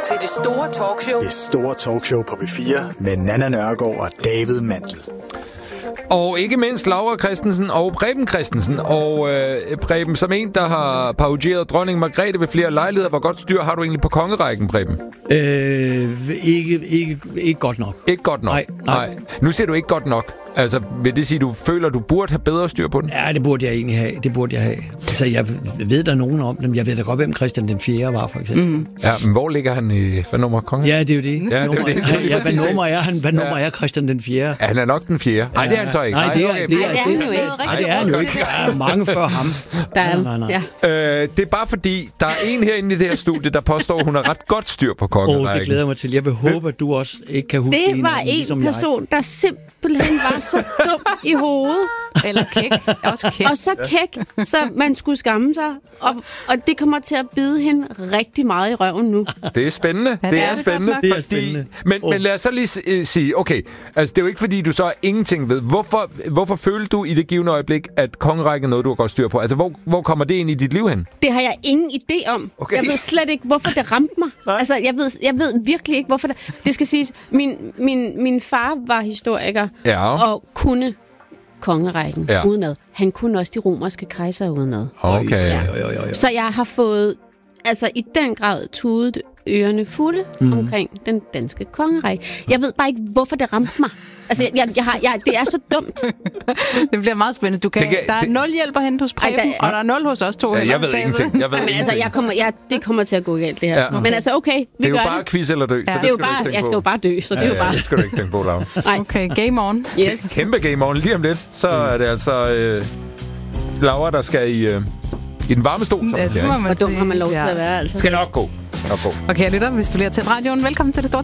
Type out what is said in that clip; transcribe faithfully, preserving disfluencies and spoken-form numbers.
til det store talkshow. Det store talkshow på B fire med Nanna Nørgaard og David Mandel. Og ikke mindst Laura Christensen og Preben Christensen. Og øh, Preben, som en, der har parodieret dronning Margrethe ved flere lejligheder, hvor godt styr har du egentlig på kongerækken, Preben? Øh, ikke, ikke, ikke godt nok. Ikke godt nok? Nej, nej. nej. Nu siger du ikke godt nok. Altså, vil det sige, at du føler, at du burde have bedre styr på den? Ja, det burde jeg egentlig have. Det burde jeg have. Altså, jeg ved der nogen om dem. Jeg ved da godt, hvem Christian den fjerde var, for eksempel. Mm. Ja, men hvor ligger han i... Hvad nummer kongen? Ja, det er jo det. Ja, det er jo det. Ja, ja, hvad nummer er han? Hvad nummer ja. er Christian den fjerde? Ja, han er nok den fjerde. Nej, ja. det er han så ikke. Nej, det er, okay. det er, Ej, det er han jo ikke. Nej, det er han jo ikke. Der er mange før ham. Der er, nej, nej. Ja. Øh, det er bare fordi, der er en herinde i det her studie, der påstår, at hun har ret godt styr på kongerækken. Åh, oh, det glæder mig til. Jeg vil håbe, at du også ikke kan huske det. Det var en, ligesom person, jeg. der simpelthen var så dum i hovedet. Eller kæk. Også kæk. Og så kæk, så man skulle skamme sig. Og, og det kommer til at bide hende rigtig meget i røven nu. Det er spændende. Ja, det, det er, er spændende. Det er fordi, spændende. Men, oh. men lad os så lige sige, okay, altså det er jo ikke fordi, du så ingenting ved. Hvorfor, hvorfor følte du i det givne øjeblik, at kongerækken er noget, du har godt styr på? Altså, hvor, hvor kommer det ind i dit liv hen? Det har jeg ingen idé om. Okay. Jeg ved slet ikke, hvorfor det ramte mig. Nej. Altså, jeg ved, jeg ved virkelig ikke, hvorfor det... Det skal siges, min, min, min far var historiker ja. og kunne kongerækken ja. udenad. Han kunne også de romerske kejser udenad. Okay. Ja. Så jeg har fået, altså i den grad tudet ørerne fulde mm. omkring den danske kongerække. Jeg ved bare ikke, hvorfor det ramte mig. Altså, jeg, jeg har, jeg, det er så dumt. Det bliver meget spændende. Du kan, kan, der er det, nul hjælp at hente hos Preben, Ej, der, og der er nul hos os to. Ja, jeg ved ingenting. Jeg ved men ingenting. altså, jeg kommer, jeg, det kommer til at gå galt, det her. Ja. Okay. Men altså, okay, vi det er jo gør bare det. quiz eller dø, ja. så det, det er jo skal bare, du ikke jeg skal jo bare dø, så ja, det er jo bare... Ja, det skal du ikke tænke på, Laura. Okay, game on. Yes. Kæmpe game on. Lige om lidt, så er det altså øh, Laura, der skal i, øh, i den varme stol, som man siger. Hvor dum har man lov til at være, altså. Skal nok gå. Okay, lytter, hvis du lige har tændt radioen, velkommen til det store